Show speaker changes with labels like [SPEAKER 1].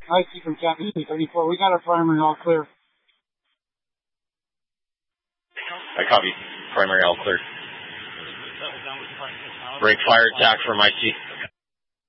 [SPEAKER 1] Icy from Captain 34. We got our primary all clear.
[SPEAKER 2] I copy. Primary all clear. Break fire attack from IC.